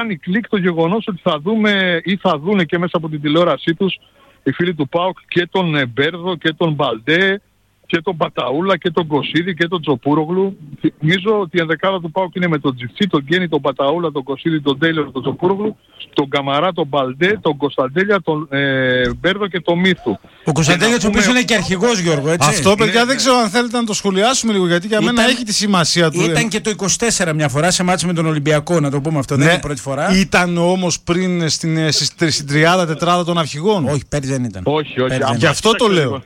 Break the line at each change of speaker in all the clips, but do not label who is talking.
κάνει κλικ το γεγονός ότι θα δούμε ή θα δούνε και μέσα από την τηλεόρασή τους οι φίλοι του ΠΑΟΚ και τον Μπέρδο και τον Μπαλντέ και τον Παταούλα και τον Κωσίδη και τον Τσοπούρογλου. Νομίζω ότι η ενδεκάδα του ΠΑΟΚ είναι με τον Τζιφτσί, τον Γκένι, τον Παταούλα, τον Κωσίδη, τον Τέιλορ, τον Τσοπούρογλου, τον Καμαρά, τον Μπαλντέ, τον Κωνσταντέλια, τον Μπέρδο και τον Μύθου.
Ο Κωνσταντέλια ο οποίος είναι και αρχηγός, Γιώργο, έτσι.
Αυτό, παιδιά, δεν ξέρω αν θέλετε να το σχολιάσουμε λίγο, γιατί για μένα έχει τη σημασία του.
Ήταν και το 24 μια φορά σε μάτς με τον Ολυμπιακό, να το πούμε αυτό, δεν είναι η πρώτη φορά.
Ήταν όμως πριν στην τριάδα τετράδα των αρχηγών.
Όχι, πέρυσι δεν ήταν.
Όχι.
Γι' αυτό το λέω.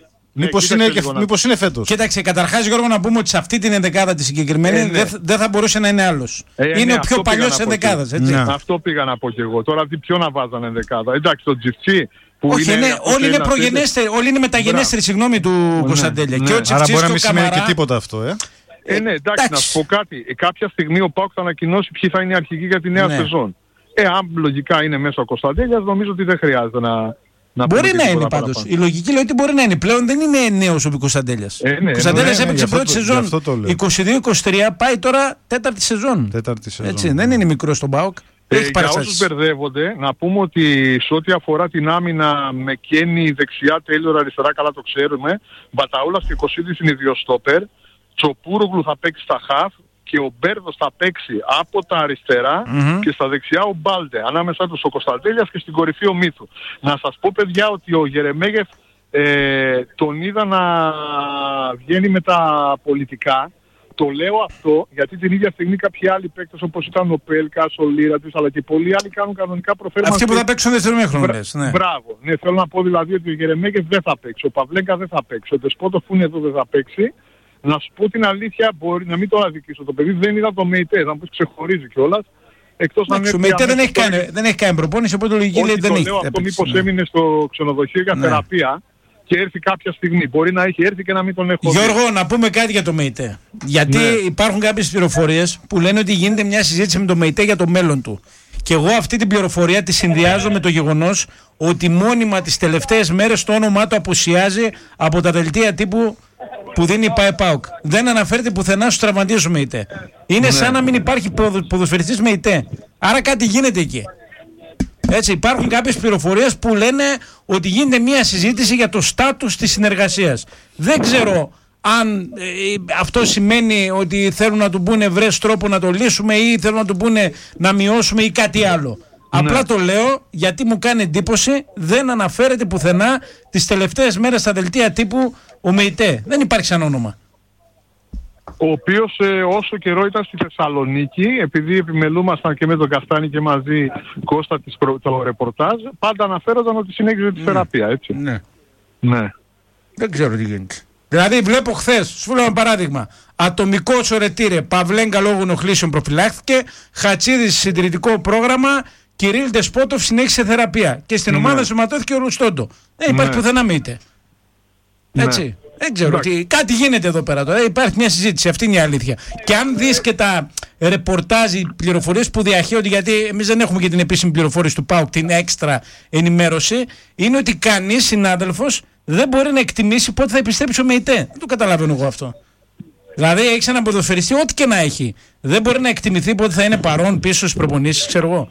Μήπως είναι φέτος.
Κοίταξε, καταρχάς, Γιώργο, να πούμε ότι σε αυτή την ενδεκάδα τη συγκεκριμένη δεν θα μπορούσε να είναι άλλος. Είναι ο πιο παλιός ενδεκάδας, έτσι.
Ναι. Αυτό πήγα να πω και εγώ. Τώρα ποιο να βάζανε ενδεκάδα. Εντάξει, το Τζιφτσί.
Όχι, όλοι είναι προγενέστεροι, όλοι είναι μεταγενέστεροι, συγγνώμη, του Κωνσταντέλια.
Ναι.
Και ο
Άρα μπορεί να μην
Καμαρά...
σημαίνει και τίποτα αυτό,
ναι, εντάξει, να σου πω κάτι. Κάποια στιγμή ο ΠΑΟΚ θα ανακοινώσει ποιοι θα είναι οι αρχηγοί για τη νέα σεζόν. Αν λογικά είναι μέσα ο Κωνσταντέλιας, νομίζω ότι δεν χρειάζεται να
μπορεί να είναι πάντως. Η λογική λέει ότι μπορεί να είναι. Πλέον δεν είναι νέος ο Κωνσταντέλιας. Ο Κωνσταντέλιας έπαιξε πρώτη σεζόν 22-23, πάει τώρα τέταρτη σεζόν. Έτσι, δεν είναι μικρός στον ΠΑΟΚ.
Για όσους μπερδεύονται, να πούμε ότι σε ό,τι αφορά την άμυνα με Κένι δεξιά, Τέιλορ αριστερά, καλά το ξέρουμε. Μπαταούλας και Κωσίδης είναι δύο στόπερ. Τσοπούρογλου θα παίξει στα χαφ και ο Μπέρδος θα παίξει από τα αριστερά και στα δεξιά ο Μπάλτε. Ανάμεσα τους ο Κωνσταντέλιας και στην κορυφή ο Μύθου. Να σας πω, παιδιά, ότι ο Γερεμέγεφ τον είδα να βγαίνει με τα πολιτικά. Το λέω αυτό γιατί την ίδια στιγμή κάποιοι άλλοι παίκτες όπως ήταν ο Πέλκας, ο Λίρατης αλλά και πολλοί άλλοι κάνουν κανονικά προφέρματα.
Αυτοί που θα παίξουν δεύτερο μήχρονο, λες. Ναι.
Μπράβο. Ναι, θέλω να πω δηλαδή ότι ο Γερεμέγεφ δεν θα παίξει, ο Παυλέγκα δεν θα παίξει, ο Δεσπότοφ που είναι εδώ δεν θα παίξει. Να σου πω την αλήθεια, μπορεί να μην το αδικήσω το παιδί, δεν είδα το ΜΕΙΤΕ, θα μου πεις ξεχωρίζει κιόλας. Εκτός αν
ο ΜΕΙΤΕ δεν έχει κάνει προπόνηση, οπότε λογική λέει δεν έχει.
Το λέω αυτό μήπως έμεινε στο ξενοδοχείο για θεραπεία και έρθει κάποια στιγμή. Μπορεί να έχει έρθει και να μην τον έχω δει.
Γιώργο, να πούμε κάτι για το ΜΕΙΤΕ. Γιατί υπάρχουν κάποιες πληροφορίες που λένε ότι γίνεται μια συζήτηση με το ΜΕΙΤΕ για το μέλλον του. Και εγώ αυτή την πληροφορία τη συνδυάζω με το γεγονός ότι μόνιμα τις τελευταίες μέρες το όνομά του απουσιάζει από τα δελτία τύπου που δίνει η ΠΑΕ-ΠΑΟΚ. Δεν αναφέρεται πουθενά στους τραυματίες με ΙΤΕ. Είναι σαν να μην υπάρχει ποδοσφαιριστής με ΙΤΕ. Άρα κάτι γίνεται εκεί. Έτσι, υπάρχουν κάποιες πληροφορίες που λένε ότι γίνεται μια συζήτηση για το στάτους της συνεργασίας. Δεν ξέρω αν αυτό σημαίνει ότι θέλουν να του πούνε βρες τρόπο να το λύσουμε ή θέλουν να του πούνε να μειώσουμε ή κάτι άλλο. Απλά το λέω γιατί μου κάνει εντύπωση, δεν αναφέρεται πουθενά τις τελευταίες μέρες στα δελτία τύπου ο ΜΕΙΤΕ. Δεν υπάρχει σαν όνομα.
Ο οποίος όσο καιρό ήταν στη Θεσσαλονίκη, επειδή επιμελούμασταν και με τον Καστάνη και μαζί Κώστα το ρεπορτάζ, πάντα αναφέρονταν ότι συνέχιζε τη θεραπεία, έτσι. Ναι.
Δεν ξέρω τι γίνεται. Δηλαδή βλέπω χθες, σου λέω ένα παράδειγμα, ατομικό σωρετήρε, Παυλέγκα λόγω ενοχλήσεων προφυλάχθηκε, Χατσίδης συντηρητικό πρόγραμμα, Κυρίλ Ντεσπότοφ συνέχισε θεραπεία και στην ομάδα σωματώθηκε ο Ρουστόντο. Δεν υπάρχει πουθενά μήτε. Έτσι. Δεν ξέρω. Κάτι γίνεται εδώ πέρα τώρα. Υπάρχει μια συζήτηση. Αυτή είναι η αλήθεια. Και αν δεις και τα ρεπορτάζ, οι πληροφορίες που διαχέονται, γιατί εμείς δεν έχουμε και την επίσημη πληροφόρηση του ΠΑΟΚ, την έξτρα ενημέρωση, είναι ότι κανείς συνάδελφος δεν μπορεί να εκτιμήσει πότε θα επιστρέψει ο ΜΕΙΤΕ. Δεν το καταλαβαίνω εγώ αυτό. Δηλαδή έχει έναν ποδοσφαιριστή, ό,τι και να έχει. Δεν μπορεί να εκτιμηθεί πότε θα είναι παρόν πίσω στις προπονήσεις, ξέρω εγώ.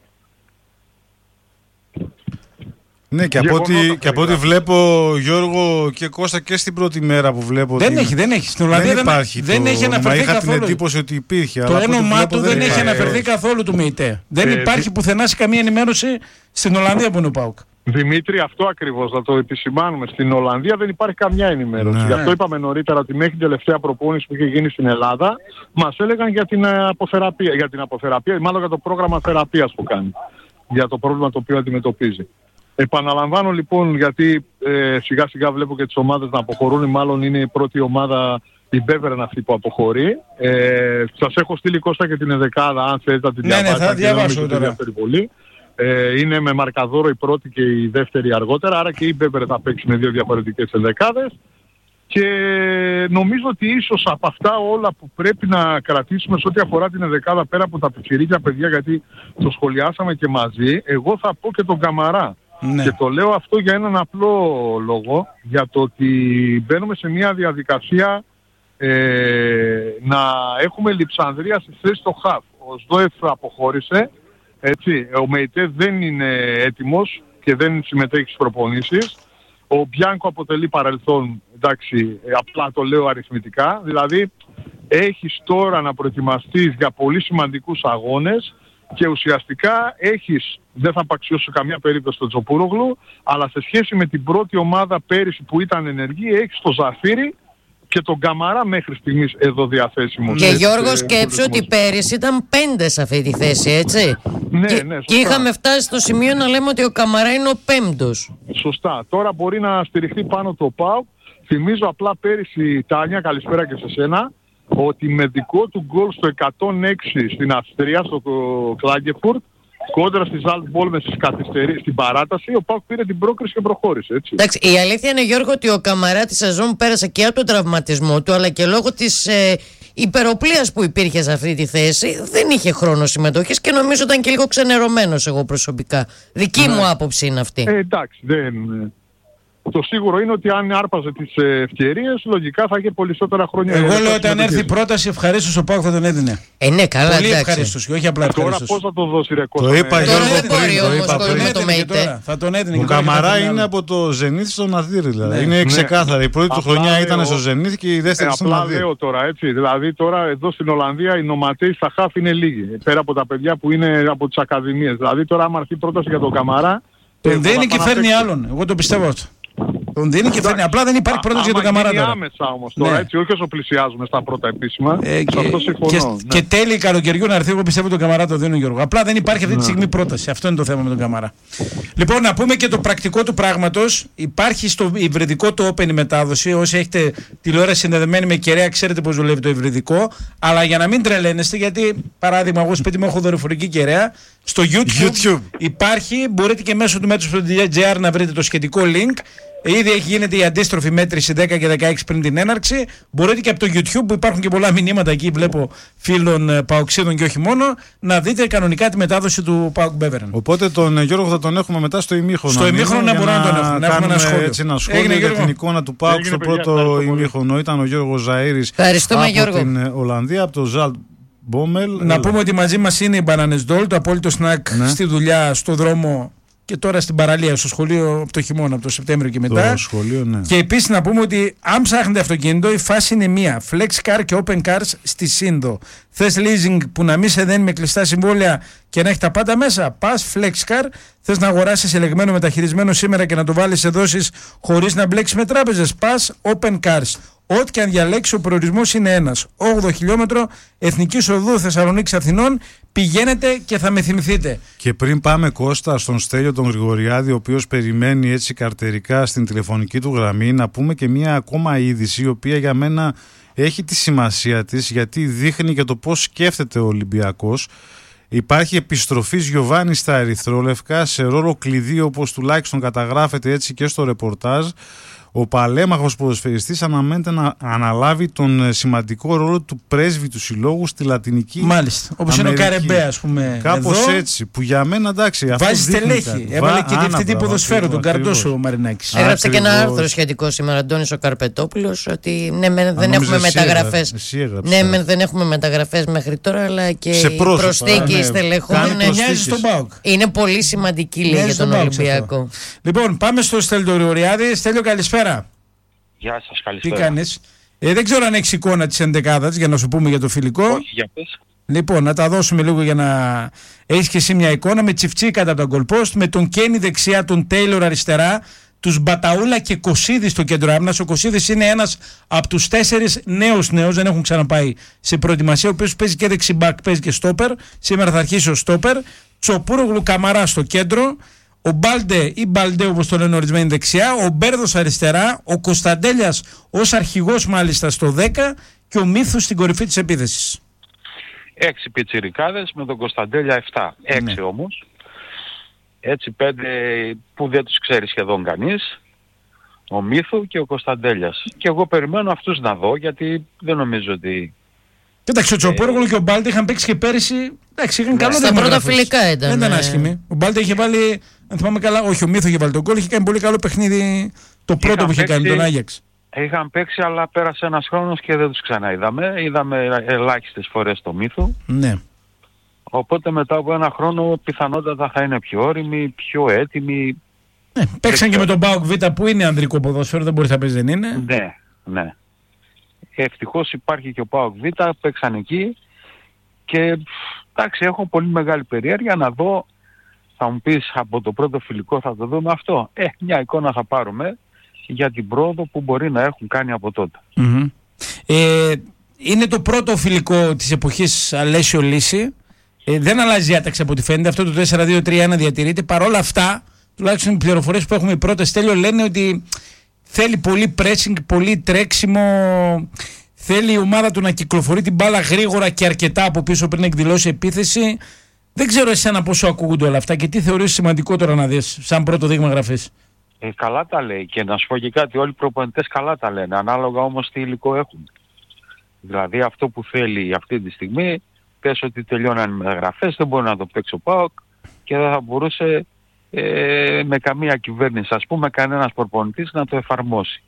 Ναι, και από ό,τι βλέπω, Γιώργο και Κώστα, και στην πρώτη μέρα που βλέπω.
Δεν έχει. Στην Ολλανδία δεν υπάρχει. Δεν έχει αναφερθεί
είχα
καθόλου.
Την εντύπωση ότι υπήρχε.
Το όνομά του δεν έχει αναφερθεί καθόλου του ΜΕΙΤΕ. Δεν υπάρχει πουθενά σε καμία ενημέρωση στην Ολλανδία που είναι ο ΠΑΟΚ.
Δημήτρη, αυτό ακριβώς να το επισημάνουμε. Στην Ολλανδία δεν υπάρχει καμιά ενημέρωση. Γι' αυτό είπαμε νωρίτερα ότι μέχρι την τελευταία προπόνηση που είχε γίνει στην Ελλάδα μας έλεγαν για την αποθεραπεία, μάλλον για το πρόγραμμα θεραπείας που κάνει. Για το πρόβλημα το οποίο αντιμετωπίζει. Επαναλαμβάνω λοιπόν, γιατί σιγά σιγά βλέπω και τις ομάδες να αποχωρούν, μάλλον είναι η πρώτη ομάδα, η Μπέβερν αυτή που αποχωρεί. Σας έχω στείλει Κώστα και την ενδεκάδα, αν θέλετε να την διαβάσετε.
Ναι, θα διαβάσω τώρα.
Είναι με μαρκαδόρο η πρώτη και η δεύτερη αργότερα, άρα και η Μπέβερν θα παίξει με δύο διαφορετικές ενδεκάδες. Και νομίζω ότι ίσως από αυτά όλα που πρέπει να κρατήσουμε σε ό,τι αφορά την ενδεκάδα, πέρα από τα πιτσιρίκια παιδιά, γιατί το σχολιάσαμε και μαζί, εγώ θα πω και τον Καμαρά. Ναι. Και το λέω αυτό για έναν απλό λόγο, για το ότι μπαίνουμε σε μια διαδικασία να έχουμε Λειψανδρία στη θέση στο ΧΑΦ. Ο ΣΔΟΕΦ αποχώρησε, Έτσι, ο Μεϊτέ δεν είναι έτοιμος και δεν συμμετέχει στις προπονήσεις. Ο Μπιάνκο αποτελεί παρελθόν, εντάξει, απλά το λέω αριθμητικά. Δηλαδή, έχεις τώρα να προετοιμαστείς για πολύ σημαντικούς αγώνες και ουσιαστικά έχεις, δεν θα απαξιώσω σε καμία περίπτωση τον Τσοπούρογλου, αλλά σε σχέση με την πρώτη ομάδα πέρυσι που ήταν ενεργή, έχεις το Ζαφύρι και τον Καμαρά μέχρι στιγμής εδώ διαθέσιμο.
Και Γιώργο, σκέψου ότι πέρυσι ήταν 5 σε αυτή τη θέση, έτσι.
Ναι,
και είχαμε φτάσει στο σημείο να λέμε ότι ο Καμαρά είναι ο 5ος.
Σωστά. Τώρα μπορεί να στηριχθεί πάνω το ΠΑΟΚ. Θυμίζω απλά πέρυσι, Τάνια, καλησπέρα και σε σένα, ότι με δικό του γκολ στο 106 στην Αυστρία, στο Klagenfurt, κόντρα στη Ζαλτμπόλμες στην παράταση, ο ΠΑΟΚ πήρε την πρόκριση και προχώρησε. Έτσι.
Εντάξει, η αλήθεια είναι, Γιώργο, ότι ο Καμαρά τη σεζόν πέρασε και από τον τραυματισμό του, αλλά και λόγω της υπεροπλίας που υπήρχε σε αυτή τη θέση, δεν είχε χρόνο συμμετοχής και νομίζω ήταν και λίγο ξενερωμένος εγώ προσωπικά. Δική μου άποψη είναι αυτή.
Εντάξει, δεν... Το σίγουρο είναι ότι αν άρπαζε τις ευκαιρίες, λογικά θα είχε περισσότερα χρόνια.
Εγώ λέω ότι αν έρθει η πρόταση, ευχαρίστως ο ΠΑΟΚ θα τον έδινε.
Ναι, καλά,
πολύ ευχαρίστως και όχι απλά ευχαρίστως.
Τώρα πώς θα το δώσει, ρε Κώστα?
Το είπα Γιώργο
πριν. Θα τον έδινε.
Ο Καμαρά είναι από το Ζενίθ στον Ναδύρ, δηλαδή. Είναι ξεκάθαρη. Η πρώτη του χρονιά ήταν στο Ζενίθ και η δεύτερη στον Ναδύρ.
Απλά λέω τώρα, έτσι. Δηλαδή τώρα εδώ στην Ολλανδία οι νοματέοι στα χάφ είναι λίγοι. Πέρα από τα παιδιά που είναι από τις ακαδημίες. Δηλαδή τώρα άμα έρθει πρόταση για τον Καμαρά.
Τον δίνει και φέρνει άλλον. Εγώ το πιστεύω αυτό. Τον δίνει και φέρνει. Απλά δεν υπάρχει πρόταση για τον Καμαρά τώρα.
Άμεσα όμως τώρα, έτσι, όχι όσο πλησιάζουμε στα πρώτα επίσημα. Σε αυτό συμφωνώ.
Και τέλη καλοκαιριού να έρθει, εγώ πιστεύω τον Καμαρά το δίνουν, Γιώργο. Απλά δεν υπάρχει αυτή τη στιγμή πρόταση. Αυτό είναι το θέμα με τον Καμαρά. Λοιπόν, να πούμε και το πρακτικό του πράγματος. Υπάρχει στο υβριδικό το Open η μετάδοση. Όσοι έχετε τηλεόραση συνδεδεμένη με κεραία, ξέρετε πώς δουλεύει το υβριδικό. Αλλά για να μην τρελαίνεστε, γιατί παράδειγμα, εγώ σπίτι μου έχω δορυφορική κεραία. Στο YouTube υπάρχει, μπορείτε και μέσω του Metros.gr να βρείτε το σχετικό link. Ήδη έχει γίνεται η αντίστροφη μέτρηση 10 και 16 πριν την έναρξη. Μπορείτε και από το YouTube που υπάρχουν και πολλά μηνύματα εκεί, βλέπω φίλων παοξίδων και όχι μόνο, να δείτε κανονικά τη μετάδοση του ΠΑΟΚ Μπέβερεν.
Οπότε τον Γιώργο θα τον έχουμε μετά στο ημίχρονο.
Στο ημίχρονο να μπορούμε να τον έχουμε. Να έχουμε ένα σχόλιο.
Έτσι, ένα σχόλιο για την εικόνα του ΠΑΟΚ στο πρώτο ημίχρονο. Ήταν ο Γιώργος Ζαΐρης από την Ολλανδία, από το Ζαλτ Μπόμελ.
Να πούμε ότι μαζί μας είναι η Μπανάνες Ντόλ, το απόλυτο σνακ στη δουλειά, στο δρόμο. Και τώρα στην παραλία, στο σχολείο από το χειμώνα, από το Σεπτέμβριο και μετά.
Το σχολείο, ναι.
Και επίσης να πούμε ότι αν ψάχνετε αυτοκίνητο, η φάση είναι μία. FlexCar και Open Cars στη Σύνδο. Θες leasing που να μην σε δένει με κλειστά συμβόλαια και να έχει τα πάντα μέσα? Πας FlexCar. Θες να αγοράσεις ελεγμένο μεταχειρισμένο σήμερα και να το βάλεις σε δόσεις χωρίς να μπλέξεις με τράπεζες? Πας Open Cars. Ό,τι και αν διαλέξει, ο προορισμός είναι ένας. 8 χιλιόμετρο, Εθνική Οδού Θεσσαλονίκης Αθηνών. Πηγαίνετε και θα με θυμηθείτε.
Και πριν πάμε, Κώστα, στον Στέλιο τον Γρηγοριάδη, ο οποίος περιμένει έτσι καρτερικά στην τηλεφωνική του γραμμή, να πούμε και μια ακόμα είδηση, η οποία για μένα έχει τη σημασία της, γιατί δείχνει και το πώς σκέφτεται ο Ολυμπιακός. Υπάρχει επιστροφή Γιωβάνη στα ερυθρόλευκα σε ρόλο κλειδί, όπως τουλάχιστον καταγράφεται έτσι και στο ρεπορτάζ. Ο παλέμαχος ποδοσφαιριστής αναμένεται να αναλάβει τον σημαντικό ρόλο του πρέσβη του συλλόγου στη Λατινική Αμερική.
Μάλιστα. Όπως είναι ο Καρεμπέ, ας πούμε.
Κάπως έτσι. Που για μένα εντάξει.
Βάζει στελέχη. Έβαλε και διευθυντή ποδοσφαίρου, τον Καρτόσο ο Μαρινάκης.
Έγραψε και ένα άρθρο σχετικό σήμερα, Αντώνης ο Καρπετόπουλος, ότι ναι, δεν έχουμε μεταγραφές. Ναι, δεν έχουμε μεταγραφές μέχρι τώρα, αλλά και η προσθήκη στελεχών είναι πολύ σημαντική, λέει, για τον Ολυμπιακό.
Λοιπόν, πάμε στο Στέλιο Γρηγοριάδη. Στέλιο, καλησπέρα.
Γεια σας, καλησπέρα.
Τι κάνεις? Δεν ξέρω αν έχεις εικόνα της ενδεκάδας για να σου πούμε για το φιλικό.
Όχι, για πες.
Λοιπόν, να τα δώσουμε λίγο για να έχεις και εσύ μια εικόνα. Με Τσιφτσί κατά τον goalpost, με τον Κένι δεξιά, τον Τέιλορ αριστερά, τους Μπαταούλα και Κωσίδη στο κέντρο άμυνας. Ο Κωσίδης είναι ένας από τους 4 νέους, δεν έχουν ξαναπάει σε προετοιμασία, ο οποίος παίζει και δεξιμπάκ, παίζει και στόπερ. Σήμερα θα αρχίσει ο στόπερ. Τσοπούρογλου, Καμαρά στο κέντρο. Ο Μπάλντε ή Μπαλντέ, όπως το λένε ορισμένοι, δεξιά, ο Μπέρδος αριστερά, ο Κωνσταντέλιας ως αρχηγός μάλιστα στο 10 και ο Μύθους στην κορυφή της επίθεσης.
6 πιτσιρικάδες με τον Κωνσταντέλια 7. 6 όμως. Έτσι 5 που δεν τους ξέρει σχεδόν κανείς. Ο Μύθου και ο Κωνσταντέλιας. Και εγώ περιμένω αυτούς να δω, γιατί δεν νομίζω ότι...
Κοίταξε, ο Τσοπόρογλου και ο Μπάλντε είχαν παίξει και πέρυσι. Εντάξει, είχαν καλό
στα πρώτα φιλικά ήταν.
Δεν ήταν άσχημοι. Ο Μπάλντε είχε βάλει, αν θυμάμαι καλά, όχι, ο Μύθο είχε βάλει τον γκολ, είχε κάνει πολύ καλό παιχνίδι το πρώτο που είχε κάνει, τον Άγιαξ.
Είχαν παίξει, αλλά πέρασε ένας χρόνος και δεν τους ξαναείδαμε. Είδαμε ελάχιστες φορές το Μύθο.
Ναι.
Οπότε μετά από ένα χρόνο πιθανότατα θα είναι πιο όριμοι, πιο έτοιμοι.
Παίξαν και με τον ΠΑΟΚ Β που είναι ανδρικό ποδόσφαιρο, δεν μπορεί να παίζει, δεν είναι.
Ναι. Ευτυχώς υπάρχει και ο ΠΑΟΚ Β, παίξαν εκεί και εντάξει, έχω πολύ μεγάλη περιέργεια να δω. Θα μου πεις από το πρώτο φιλικό θα το δούμε αυτό. Μια εικόνα θα πάρουμε για την πρόοδο που μπορεί να έχουν κάνει από τότε.
Είναι το πρώτο φιλικό της εποχής Αλέσιο Λύση. Δεν αλλάζει διάταξη από ό,τι φαίνεται. Αυτό το 4-2-3-1 διατηρείται. Παρ' όλα αυτά, τουλάχιστον οι πληροφορίες που έχουμε οι πρώτες, Στέλιο, λένε ότι θέλει πολύ pressing, πολύ τρέξιμο. Θέλει η ομάδα του να κυκλοφορεί την μπάλα γρήγορα και αρκετά από πίσω πριν εκδηλώσει επίθεση. Δεν ξέρω εσένα πόσο ακούγονται όλα αυτά και τι θεωρείς σημαντικότερο να δεις σαν πρώτο δείγμα γραφής.
Καλά τα λέει και να σου πω και κάτι, όλοι οι προπονητές καλά τα λένε, ανάλογα όμως τι υλικό έχουν. Δηλαδή αυτό που θέλει αυτή τη στιγμή, πες ότι τελειώναν οι μεταγραφές, δεν μπορεί να το παίξει ο ΠΑΟΚ και δεν θα μπορούσε με καμία κυβέρνηση, ας πούμε, κανένας προπονητής να το εφαρμόσει.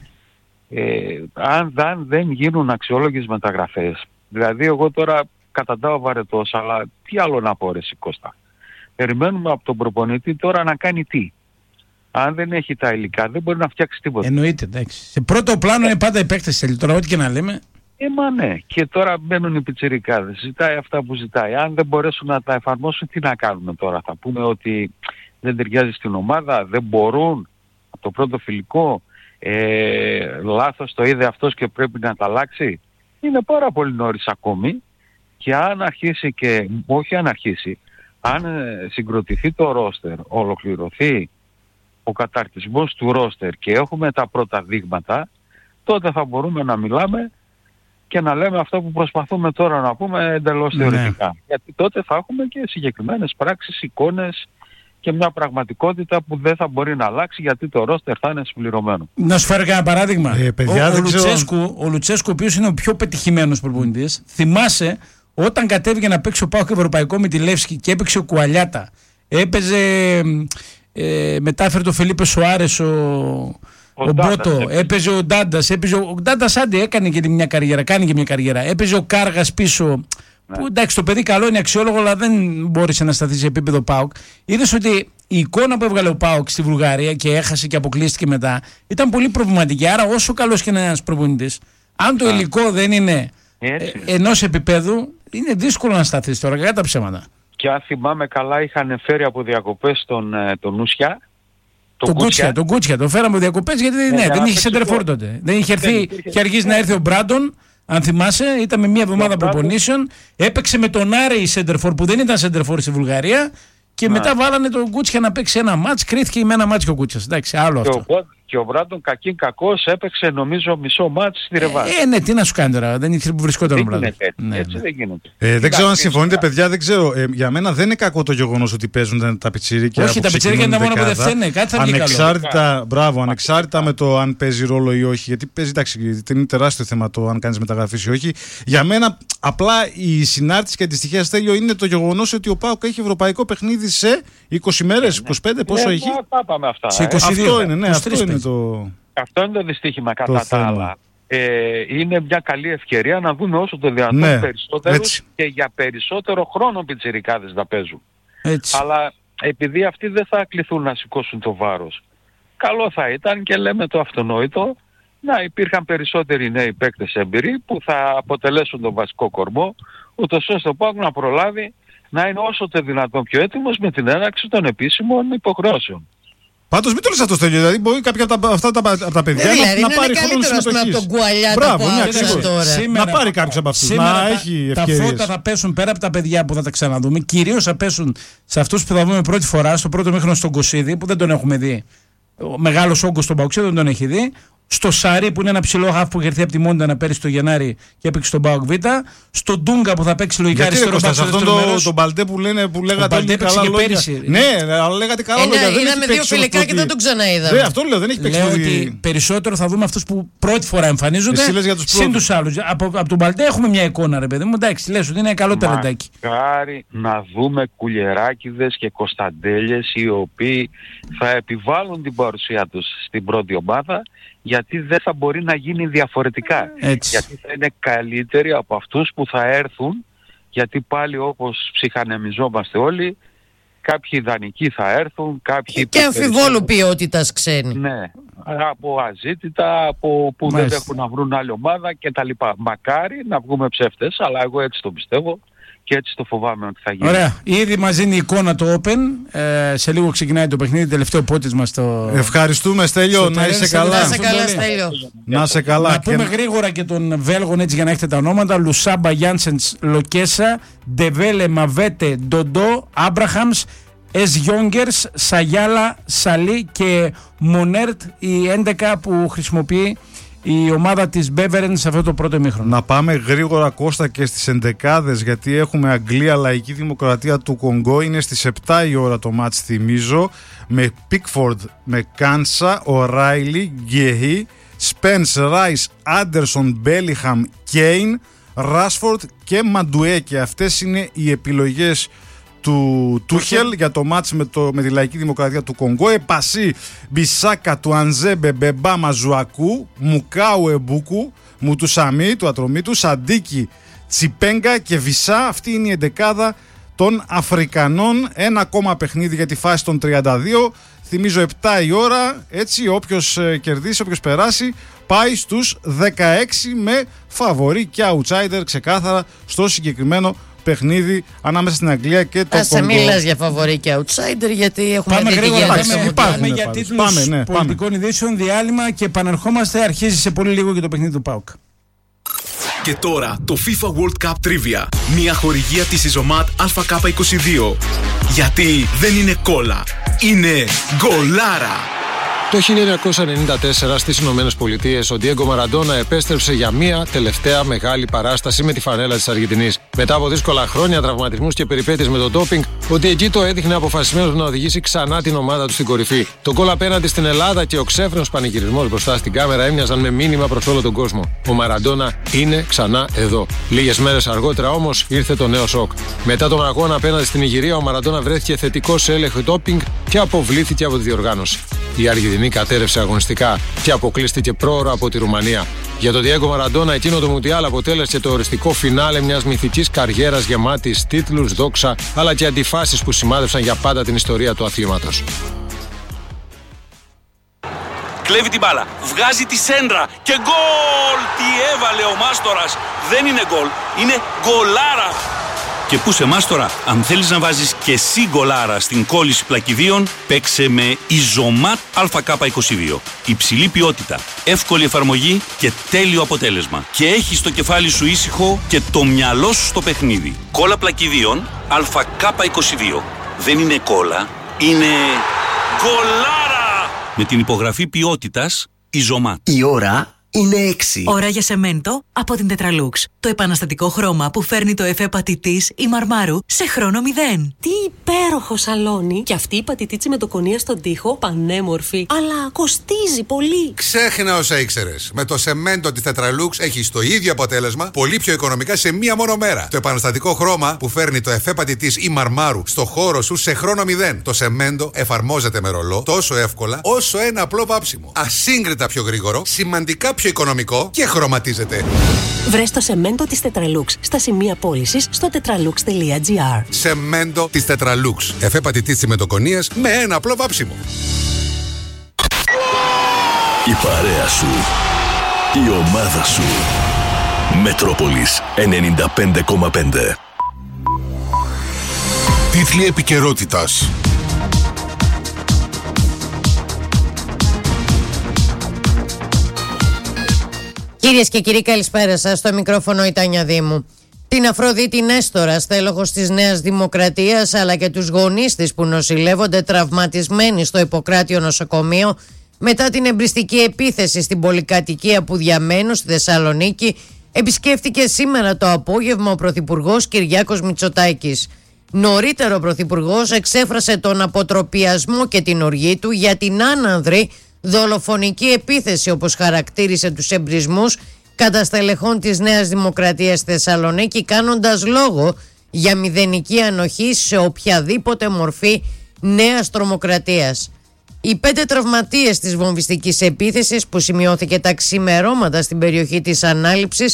Αν δεν γίνουν αξιόλογες μεταγραφές, δηλαδή εγώ τώρα καταντάω βαρετός, αλλά τι άλλο να πω ρε Κώστα. Περιμένουμε από τον προπονητή τώρα να κάνει τι. Αν δεν έχει τα υλικά δεν μπορεί να φτιάξει τίποτα.
Εννοείται, εντάξει. Σε πρώτο πλάνο είναι πάντα οι παίκτες, τώρα ό,τι και να λέμε.
Μα ναι. Και τώρα μπαίνουν οι πιτσιρικάδες. Ζητάει αυτά που ζητάει. Αν δεν μπορέσουν να τα εφαρμόσουν, τι να κάνουμε τώρα. Θα πούμε ότι δεν ταιριάζει στην ομάδα, δεν μπορούν από το πρώτο φιλικό. Λάθος το είδε αυτός και πρέπει να τα αλλάξει. Είναι πάρα πολύ νωρίς ακόμη. Και αν αρχίσει και, όχι αν αρχίσει, αν συγκροτηθεί το ρόστερ, ολοκληρωθεί ο καταρτισμός του ρόστερ και έχουμε τα πρώτα δείγματα, τότε θα μπορούμε να μιλάμε και να λέμε αυτό που προσπαθούμε τώρα να πούμε εντελώς θεωρητικά. Γιατί τότε θα έχουμε και συγκεκριμένες πράξεις, εικόνες και μια πραγματικότητα που δεν θα μπορεί να αλλάξει γιατί το ρόστερ θα είναι συμπληρωμένο.
Να σου φέρω ένα παράδειγμα. Ο Λουτσέσκου, ο οποίος είναι ο πιο πετυχημένος προπονητής, θυμάσαι όταν κατέβηκε να παίξει ο ΠΑΟΚ ευρωπαϊκό με τη Λεύσκη και έπαιξε ο Κουαλιάτα, έπαιζε, μετάφερε το Φελίπε Σοάρες ο Μπότο, έπαιζε ο Ντάντας, ο Ντάντας άντε έκανε και μια καριέρα, κάνει και μια καριέρα, έπαιζε ο Κάργας πίσω, που εντάξει το παιδί καλό είναι αξιόλογο αλλά δεν μπόρεσε να σταθεί σε επίπεδο ΠΑΟΚ. Είδες ότι η εικόνα που έβγαλε ο ΠΑΟΚ στη Βουλγαρία και έχασε και αποκλείστηκε μετά ήταν πολύ προβληματική, άρα όσο καλός και ένας προπονητής, αν το υλικό δεν είναι ενός επίπεδου, είναι δύσκολο να σταθείς τώρα, κατά τα ψέματα.
Και αν θυμάμαι καλά είχαν φέρει από διακοπές τον Ούσια.
Τον Κούτσια, τον φέραμε από διακοπές γιατί δεν είχε σεντερφόρ τότε. Δεν είχε έρθει, είχε αργήσει να έρθει ο Μπράντον, αν θυμάσαι, ήταν με μια εβδομάδα προπονήσεων, έπαιξε με τον Άρεϊ σεντερφόρ που δεν ήταν σεντερφόρ στη Βουλγαρία και μετά βάλανε τον Κούτσια να παίξει ένα μάτς, κρίθηκε με ένα μάτς και ο Κούτσιας. Εντάξει, άλλο αυτό.
Και ο Μπράντον κακήν κακός έπαιξε νομίζω μισό μάτς στη Ρεβάνη.
Ναι, τι να σου κάνει τώρα, δεν είχε που βρισκόταν ο Μπράντον.
Έτσι δεν γίνεται.
Δεν ξέρω αν συμφωνείτε, παιδιά, δεν ξέρω. Για μένα δεν είναι κακό το γεγονός ότι παίζουν τα πιτσίρικια.
Όχι, τα πιτσίρικια είναι τα μόνα που δεν φταίνε. Κάτι θα βγει
καλό. Μπράβο, ανεξάρτητα με το αν παίζει ρόλο ή όχι. Γιατί παίζει, εντάξει, είναι τεράστιο θέμα το αν κάνει μεταγραφή ή όχι. Για μένα, απλά η συνάρτηση και αντιστοιχεία, Στέλιο, είναι το γεγονός ότι ο ΠΑΟΚ έχει ευρωπαϊκό παιχνίδι σε 20 μέρες, 25, πόσο έχει.
Σε 22.
Αυτό είναι, ναι, αυτό είναι.
Αυτό είναι το δυστύχημα κατά τα άλλα. Είναι μια καλή ευκαιρία να δούμε όσο το δυνατόν περισσότερους και για περισσότερο χρόνο πιτσιρικάδες να παίζουν. Έτσι. Αλλά επειδή αυτοί δεν θα κληθούν να σηκώσουν το βάρος, καλό θα ήταν και λέμε το αυτονόητο να υπήρχαν περισσότεροι νέοι παίκτες έμπειροι που θα αποτελέσουν τον βασικό κορμό, ούτως ώστε ο ΠΑΟΚ να προλάβει να είναι όσο το δυνατόν πιο έτοιμος με την έναρξη των επίσημων υποχρεώσεων.
Πάντως μην το λες αυτό, Στέλιο, δηλαδή μπορεί κάποια από τα παιδιά να πάρει χρόνο συμμετοχής.
Μπράβο,
να πάρει κάποιος από αυτούς, να έχει ευκαιρίες.
Τα φώτα θα πέσουν πέρα από τα παιδιά που θα τα ξαναδούμε, κυρίως θα πέσουν σε αυτούς που θα δούμε πρώτη φορά, στο πρώτο μήχρονο στον Κωσίδη, που δεν τον έχουμε δει. Ο μεγάλος όγκος στον Παοξίδη δεν τον έχει δει. Στο Σαρί που είναι ένα ψηλό χαφ που είχε έρθει από τη Μόντα πέρυσι το Γενάρη και έπαιξε στον ΠΑΟΚ Β. Στο Ντούγκα που θα παίξει λογικά αριστερό μπακ.
Αυτό τον Μπαλτέ που λέγατε όλοι καλά λόγια. Ναι, αλλά λέγατε καλά λόγια.
Είδαμε δύο φιλικά και δεν τον ξαναείδαμε.
Αυτό λέω, δεν έχει παίξει.
Λέω ότι περισσότερο θα δούμε αυτούς που πρώτη φορά εμφανίζονται συν τους άλλους. Από τον Μπαλτέ έχουμε μια εικόνα, ρε παιδί μου. Εντάξει, λες ότι είναι καλό ταλαντάκι.
Μακάρι να δούμε κουλιεράκηδες και Κωνσταντέλιες οι οποίοι θα επιβάλλουν την παρουσία τους στην πρώτη ομάδα. Γιατί δεν θα μπορεί να γίνει διαφορετικά.
Έτσι.
Γιατί θα είναι καλύτεροι από αυτούς που θα έρθουν γιατί πάλι όπως ψυχανεμιζόμαστε όλοι, κάποιοι ιδανικοί θα έρθουν, κάποιοι...
Και αμφιβόλου ποιότητας ξένοι.
Ναι, από αζήτητα, από που δεν έχουν να βρουν άλλη ομάδα κτλ. Μακάρι να βγούμε ψεύτες, αλλά εγώ έτσι το πιστεύω και έτσι το φοβάμαι ότι θα γίνει.
Ωραία. Ήδη μας δίνει εικόνα το Open. Σε λίγο ξεκινάει το παιχνίδι, τελευταίο πότισμα στο...
Ευχαριστούμε, Στέλιο, να είσαι καλά.
Να είσαι καλά, Στέλιο.
Να είσαι καλά.
Να πούμε γρήγορα και τον Βέλγον, έτσι για να έχετε τα ονόματα. Λουσάμπα, Γιάνσενς, Λοκέσα, Ντεβέλε, Μαβέτε, Ντοντό, Άμπραχαμς, Γιόγκερς, Σαγιάλα, Σαλί και Μονέρτ, οι 11 που χρησιμοποιεί η ομάδα της Μπέβερεν σε αυτό το πρώτο ημίχρονο.
Να πάμε γρήγορα, Κώστα, και στις ενδεκάδες, γιατί έχουμε Αγγλία, Λαϊκή Δημοκρατία του Κονγκό. Είναι στις 7 η ώρα το μάτς, θυμίζω, με Πίκφορντ, με Κάνσα, Οράιλι, Γκέι, Σπένς, Ράις, Άντερσον, Μπέλιχαμ, Κέιν, Ράσφορντ και Μαντουέκε. Αυτές είναι οι επιλογές του Τούχελ για το μάτς με τη Λαϊκή Δημοκρατία του Κονγκό. Επασί, Μπισάκα, του Ανζέμπε, Μπεμπά, Μαζουακού, Μουκάου, Εμπούκου, Μουτουσαμί, του Ατρωμίτου, Σαντίκη, Τσιπέγκα και Βισά. Αυτή είναι η εντεκάδα των Αφρικανών. Ένα ακόμα παιχνίδι για τη φάση των 32. Θυμίζω 7 η ώρα, έτσι όποιος κερδίσει, όποιος περάσει, πάει στους 16 με φαβορί και outsider ξεκάθαρα στο συγκεκριμένο παιχνίδι ανάμεσα στην Αγγλία και το Κονγκό.
Ας μιλάς για φαβορί και outsider, γιατί έχουμε
πάμε γρήγορα. Πάμε για τίτλους πολιτικών
ναι,
ειδήσεων, διάλειμμα και επανερχόμαστε. Αρχίζει σε πολύ λίγο και το παιχνίδι του ΠΑΟΚ.
Και τώρα το FIFA World Cup Trivia. Μια χορηγία της Ιζωμάτ ΑΚ22. Γιατί δεν είναι κόλλα, είναι γκολάρα.
Το 1994 στις Ηνωμένες Πολιτείες ο Ντιέγκο Μαραντόνα επέστρεψε για μια τελευταία μεγάλη παράσταση με τη φανέλα της Αργεντινής. Μετά από δύσκολα χρόνια, τραυματισμούς και περιπέτειες με το ντόπινγκ, ο Ντιεγκίτο έδειχνε αποφασισμένος να οδηγήσει ξανά την ομάδα του στην κορυφή. Το γκολ απέναντι στην Ελλάδα και ο ξέφρενος πανηγυρισμός μπροστά στην κάμερα έμοιαζαν με μήνυμα προς όλο τον κόσμο. Ο Μαραντόνα είναι ξανά εδώ. Λίγες μέρες αργότερα όμως ήρθε το νέο σοκ. Μετά τον αγώνα απέναντι στην Ιγυρία, ο Μαραντόνα βρέθηκε θετικός σε έλεγχο ντόπινγκ και αποβλήθηκε από τη διοργάνωση. Η Αργεντινή κατέρευσε αγωνιστικά και αποκλείστηκε πρόωρα από τη Ρουμανία. Για τον Ντιέγκο Μαραντόνα, εκείνο το Μουντιάλ αποτέλεσε το οριστικό φινάλε μιας μυθικής καριέρας γεμάτης τίτλους, δόξα, αλλά και αντιφάσεις που σημάδευσαν για πάντα την ιστορία του αθλήματος.
Κλέβει την μπάλα, βγάζει τη σέντρα και γκολ! Τι έβαλε ο Μάστορας! Δεν είναι γκολ, είναι γκολάρα! Και πού σε Μάστορα, αν θέλεις να βάζεις και εσύ γκολάρα στην κόλληση πλακιδίων, παίξε με Ιζωμάτ ΑΚ22. Υψηλή ποιότητα, εύκολη εφαρμογή και τέλειο αποτέλεσμα. Και έχεις το κεφάλι σου ήσυχο και το μυαλό σου στο παιχνίδι. Κόλλα πλακιδίων ΑΚ22. Δεν είναι κόλλα, είναι γκολάρα! Με την υπογραφή ποιότητας Ιζωμάτ.
Η ώρα είναι 6.
Ώρα για σεμέντο από την Τετραλούξ. Το επαναστατικό χρώμα που φέρνει το εφέ πατητής ή μαρμάρου σε χρόνο 0.
Τι υπέροχο σαλόνι! Και αυτή η πατητίτσι με το κονία στον τοίχο, πανέμορφη. Αλλά κοστίζει πολύ.
Ξέχνα όσα ήξερες. Με το σεμέντο της Τετραλούξ έχεις το ίδιο αποτέλεσμα, πολύ πιο οικονομικά σε μία μόνο μέρα. Το επαναστατικό χρώμα που φέρνει το εφέ πατητής ή μαρμάρου στο χώρο σου σε χρόνο 0. Το σεμέντο εφαρμόζεται με ρολό τόσο εύκολα όσο ένα απλό βάψιμο. Ασύγκριτα πιο γρήγορο, σημαντικά πιο οικονομικό και χρωματίζεται.
Βρες το σεμέντο της Τετραλούξ στα σημεία πώλησης στο tetralux.gr.
Σεμέντο της Τετραλούξ. Εφέ πατητής τσιμεντοκονίας με ένα απλό βάψιμο.
Η παρέα σου. Η ομάδα σου. Μετρόπολης 95,5.
Τίτλοι επικαιρότητας.
Κυρίες και κύριοι, καλησπέρα σας. Στο μικρόφωνο η Τάνια Δήμου. Την Αφροδίτη Νέστορα, στέλεχος της Νέας Δημοκρατίας, αλλά και τους γονείς της που νοσηλεύονται τραυματισμένοι στο Ιπποκράτιο νοσοκομείο μετά την εμπριστική επίθεση στην πολυκατοικία που διαμένουν στη Θεσσαλονίκη, επισκέφτηκε σήμερα το απόγευμα ο Πρωθυπουργός Κυριάκος Μητσοτάκης. Νωρίτερα ο Πρωθυπουργός εξέφρασε τον αποτροπιασμό και την οργή του για την άνανδρη δολοφονική επίθεση, όπως χαρακτήρισε τους εμπρισμούς κατά στελεχών της Νέας Δημοκρατίας στη Θεσσαλονίκη, κάνοντας λόγο για μηδενική ανοχή σε οποιαδήποτε μορφή νέας τρομοκρατίας. Οι 5 τραυματίες της βομβιστικής επίθεσης που σημειώθηκε τα ξημερώματα στην περιοχή της Ανάληψης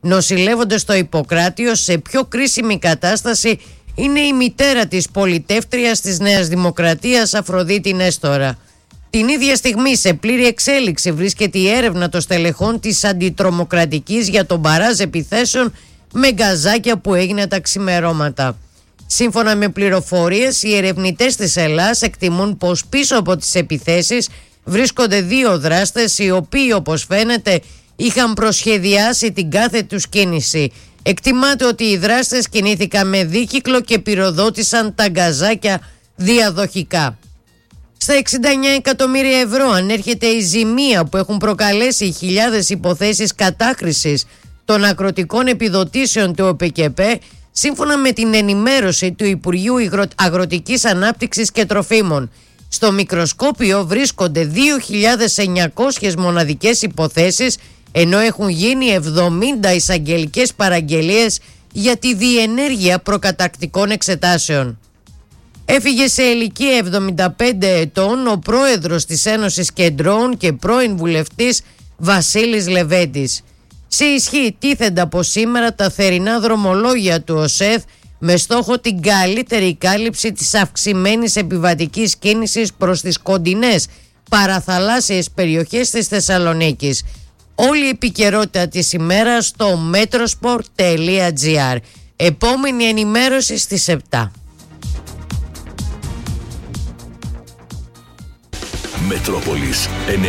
Νοσηλεύονται στο Ιπποκράτιο. Σε πιο κρίσιμη κατάσταση είναι η μητέρα της πολιτεύτριας της Νέας Δημοκρατίας, Αφροδίτη Νέστορα. Την ίδια στιγμή, σε πλήρη εξέλιξη, βρίσκεται η έρευνα των στελεχών της αντιτρομοκρατικής για τον μπαράζ επιθέσεων με γκαζάκια που έγινε τα ξημερώματα. Σύμφωνα με πληροφορίες, οι ερευνητές της Ελλάς εκτιμούν πως πίσω από τις επιθέσεις βρίσκονται 2 δράστες, οι οποίοι, όπως φαίνεται, είχαν προσχεδιάσει την κάθε τους κίνηση. Εκτιμάται ότι οι δράστες κινήθηκαν με δίκυκλο και πυροδότησαν τα γκαζάκια διαδοχικά. Στα 69 εκατομμύρια ευρώ ανέρχεται η ζημία που έχουν προκαλέσει χιλιάδες υποθέσεις κατάχρησης των ακροτικών επιδοτήσεων του ΟΠΚΠ, σύμφωνα με την ενημέρωση του Υπουργείου Αγροτικής Ανάπτυξης και Τροφίμων. Στο μικροσκόπιο βρίσκονται 2.900 μοναδικές υποθέσεις, ενώ έχουν γίνει 70 εισαγγελικές παραγγελίες για τη διενέργεια προκαταρκτικών εξετάσεων. Έφυγε σε ηλικία 75 ετών ο πρόεδρος της Ένωσης Κεντρών και πρώην βουλευτής Βασίλης Λεβέντης. Σε ισχύ τίθενται από σήμερα τα θερινά δρομολόγια του ΟΣΕΘ με στόχο την καλύτερη κάλυψη της αυξημένης επιβατικής κίνησης προς τις κοντινές παραθαλάσσιες περιοχές της Θεσσαλονίκης. Όλη η επικαιρότητα της ημέρας στο metrosport.gr. Επόμενη ενημέρωση στις 7.
Μετρόπολης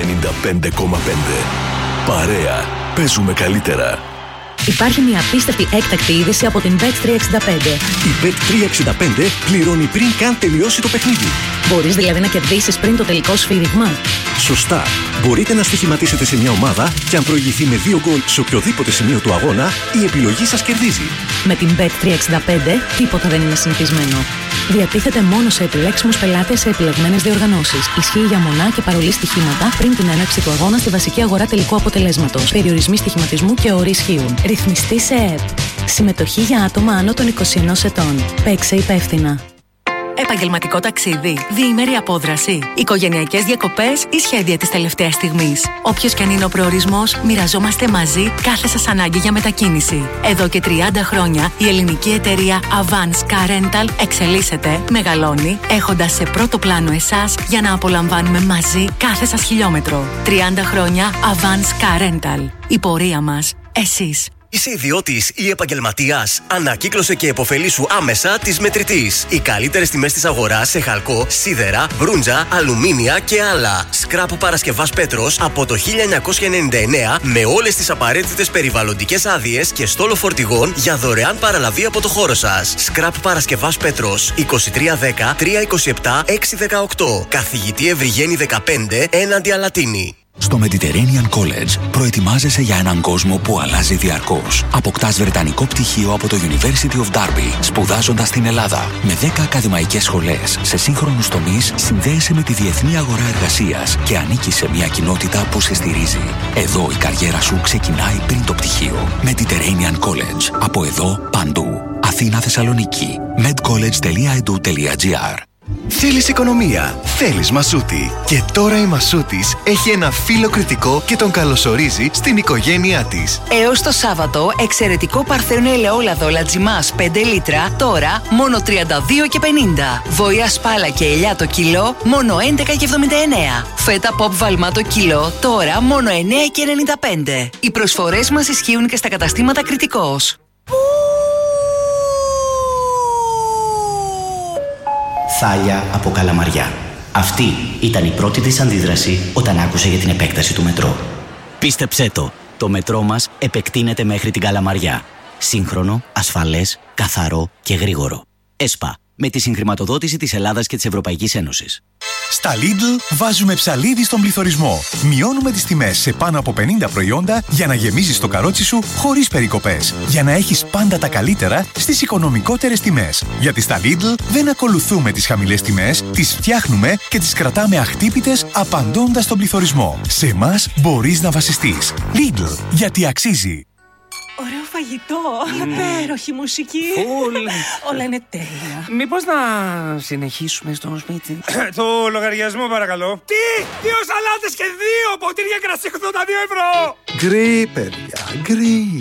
95,5. Παρέα. Παίζουμε καλύτερα.
Υπάρχει μια απίστευτη έκτακτη είδηση από την Bet365.
Η Bet365 πληρώνει πριν καν τελειώσει το παιχνίδι.
Μπορείς δηλαδή να κερδίσεις πριν το τελικό σφύριγμα.
Σωστά. Μπορείτε να στοιχηματίσετε σε μια ομάδα και αν προηγηθεί με 2 γκολ σε οποιοδήποτε σημείο του αγώνα, η επιλογή σας κερδίζει.
Με την Bet365 τίποτα δεν είναι συνηθισμένο. Διατίθεται μόνο σε επιλέξιμους πελάτες σε επιλεγμένες διοργανώσεις. Ισχύει για μονά και παρολί στοιχήματα πριν την έναρξη του αγώνα στη βασική αγορά τελικού αποτελέσματος. Περιορισμοί στοιχηματισμού και όροι ισχύουν. Ρυθμιστή σε ΕΕΠ. Συμμετοχή για άτομα άνω των 21 ετών. Παίξε υπεύθυνα.
Επαγγελματικό ταξίδι, διήμερη απόδραση, οικογενειακές διακοπές ή σχέδια της τελευταίας στιγμής. Όποιος και αν είναι ο προορισμός, μοιραζόμαστε μαζί κάθε σας ανάγκη για μετακίνηση. Εδώ και 30 χρόνια η ελληνική εταιρεία Avance Car Rental εξελίσσεται, μεγαλώνει, έχοντας σε πρώτο πλάνο εσάς για να απολαμβάνουμε μαζί κάθε σας χιλιόμετρο. 30 χρόνια Avance Car Rental. Η πορεία μας, εσείς.
Είσαι ιδιώτης ή επαγγελματίας? Ανακύκλωσε και επωφελήσου άμεσα της Μετρητής. Οι καλύτερες τιμές της αγοράς σε χαλκό, σίδερα, μπρούντζα, αλουμίνια και άλλα. Σκράπ Παρασκευάς Πέτρος από το 1999 με όλες τις απαραίτητες περιβαλλοντικές άδειες και στόλο φορτηγών για δωρεάν παραλαβή από το χώρο σας. Σκράπ Παρασκευάς Πέτρος 2310 327 618. Καθηγητή Ευρυγένη 15 έναντι Αλατίνη.
Στο Mediterranean College προετοιμάζεσαι για έναν κόσμο που αλλάζει διαρκώς. Αποκτάς βρετανικό πτυχίο από το University of Derby, σπουδάζοντας στην Ελλάδα. Με 10 ακαδημαϊκές σχολές σε σύγχρονους τομείς, συνδέεσαι με τη διεθνή αγορά εργασίας και ανήκεις σε μια κοινότητα που σε στηρίζει. Εδώ η καριέρα σου ξεκινάει πριν το πτυχίο. Mediterranean College. Από εδώ παντού. Αθήνα, Θεσσαλονίκη. medcollege.edu.gr.
Θέλεις οικονομία, θέλεις Μασούτη. Και τώρα η Μασούτης έχει ένα φίλο κριτικό και τον καλωσορίζει στην οικογένειά της.
Έως το Σάββατο, εξαιρετικό παρθένο ελαιόλαδο Λατζιμάς 5 λίτρα, τώρα μόνο 32,50. Βοήα σπάλα και ελιά το κιλό, μόνο 11,79. Φέτα pop βαλμά το κιλό, τώρα μόνο 9,95. Οι προσφορές μας ισχύουν και στα καταστήματα Κριτικός.
Θάλια από Καλαμαριά. Αυτή ήταν η πρώτη της αντίδραση όταν άκουσε για την επέκταση του μετρό. Πίστεψέ το μετρό μας επεκτείνεται μέχρι την Καλαμαριά. Σύγχρονο, ασφαλές, καθαρό και γρήγορο. ΕΣΠΑ, με τη συγχρηματοδότηση της Ελλάδας και της Ευρωπαϊκής Ένωσης.
Στα Lidl βάζουμε ψαλίδι στον πληθωρισμό. Μειώνουμε τις τιμές σε πάνω από 50 προϊόντα για να γεμίζεις το καρότσι σου χωρίς περικοπές. Για να έχεις πάντα τα καλύτερα στις οικονομικότερες τιμές. Γιατί στα Lidl δεν ακολουθούμε τις χαμηλές τιμές, τις φτιάχνουμε και τις κρατάμε αχτύπητες απαντώντας στον πληθωρισμό. Σε εμάς μπορείς να βασιστείς. Lidl, γιατί αξίζει.
Ωραίο φαγητό, υπέροχη μουσική. Όλα είναι τέλεια.
Μήπως να συνεχίσουμε στο σπίτι?
Το λογαριασμό παρακαλώ. Τι! 2 σαλάτες και 2 ποτήρια κρασί 82 ευρώ!
Γκρι, παιδιά, γκρι.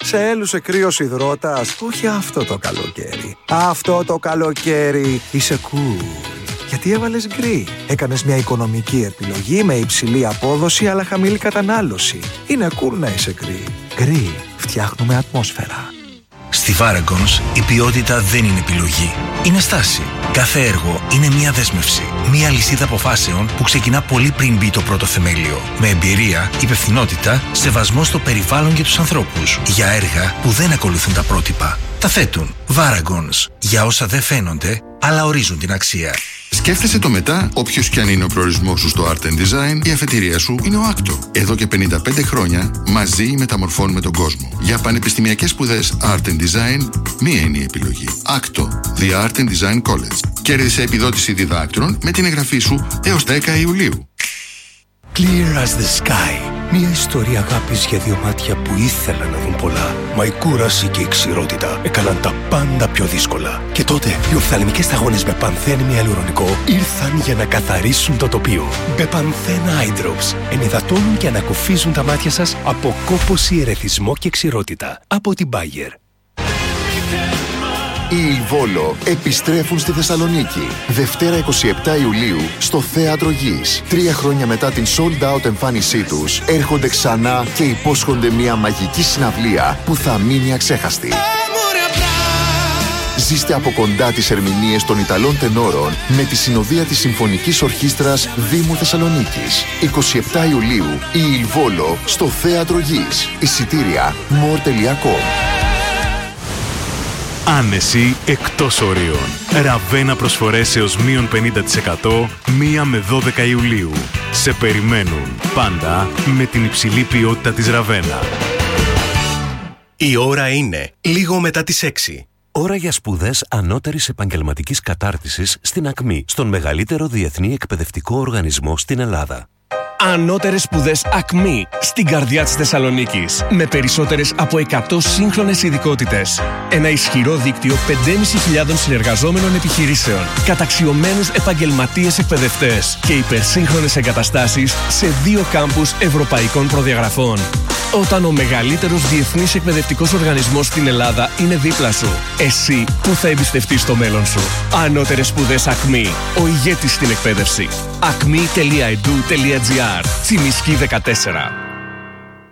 Σε έλουσε κρύος υδρότας? Όχι αυτό το καλοκαίρι. Αυτό το καλοκαίρι είσαι cool. Γιατί έβαλες γκρι. Έκανες μια οικονομική επιλογή με υψηλή απόδοση αλλά χαμηλή κατανάλωση. Είναι cool να είσαι γκρι. Γκρι. Φτιάχνουμε ατμόσφαιρα.
Στη Varagons η ποιότητα δεν είναι επιλογή. Είναι στάση. Κάθε έργο είναι μια δέσμευση. Μια λυσίδα αποφάσεων που ξεκινά πολύ πριν μπει το πρώτο θεμέλιο. Με εμπειρία, υπευθυνότητα, σεβασμό στο περιβάλλον και τους ανθρώπους. Για έργα που δεν ακολουθούν τα πρότυπα. Τα θέτουν. Varagons. Για όσα δεν φαίνονται, αλλά ορίζουν την αξία.
Σκέφτεσαι το μετά, όποιος κι αν είναι ο προορισμός σου στο Art and Design, η αφετηρία σου είναι ο Άκτο. Εδώ και 55 χρόνια, μαζί μεταμορφώνουμε τον κόσμο. Για πανεπιστημιακές σπουδές Art and Design, μία είναι η επιλογή. Άκτο, The Art and Design College. Κέρδισε επιδότηση διδάκτρων με την εγγραφή σου έως 10 Ιουλίου.
Clear as the sky. Μια ιστορία αγάπης για δύο μάτια που ήθελαν να δουν πολλά. Μα η κούραση και η ξηρότητα έκαναν τα πάντα πιο δύσκολα. Και τότε οι οφθαλμικές σταγόνες με πανθένη ιαλουρονικό ήρθαν για να καθαρίσουν το τοπίο. Bepanthen Eye Drops ενυδατώνουν και ανακουφίζουν τα μάτια σας από κόπωση, ερεθισμό και ξηρότητα. Από την Bayer.
Οι Ιλβόλο επιστρέφουν στη Θεσσαλονίκη. Δευτέρα 27 Ιουλίου στο Θέατρο Γης. 3 χρόνια μετά την sold out εμφάνισή τους, έρχονται ξανά και υπόσχονται μια μαγική συναυλία που θα μείνει αξέχαστη. Ζήστε από κοντά τις ερμηνείες των Ιταλών τενόρων με τη συνοδεία της Συμφωνικής Ορχήστρας Δήμου Θεσσαλονίκης. 27 Ιουλίου η Ιλβόλο στο Θέατρο Γης. Εισιτήρια more.com.
Άνεση εκτός ορίων. Ραβένα προσφορές έως μείον 50% 1 με 12 Ιουλίου. Σε περιμένουν πάντα με την υψηλή ποιότητα της Ραβένα.
Η ώρα είναι λίγο μετά τις 6.
Ώρα για σπουδές ανώτερης επαγγελματικής κατάρτισης στην ΑΚΜΗ, στον μεγαλύτερο διεθνή εκπαιδευτικό οργανισμό στην Ελλάδα.
Ανώτερες σπουδές ΑΚΜΗ στην καρδιά της Θεσσαλονίκης. Με περισσότερες από 100 σύγχρονες ειδικότητες. Ένα ισχυρό δίκτυο 5.500 συνεργαζόμενων επιχειρήσεων. Καταξιωμένους επαγγελματίες εκπαιδευτές. Και υπερσύγχρονες εγκαταστάσεις σε 2 κάμπους ευρωπαϊκών προδιαγραφών. Όταν ο μεγαλύτερος διεθνής εκπαιδευτικός οργανισμός στην Ελλάδα είναι δίπλα σου, εσύ που θα εμπιστευτείς το μέλλον σου. Ανώτερες σπουδές ΑΚΜΗ. Ο ηγέτης στην εκπαίδευση. acme.edu.gr. Τσιμισκή 14.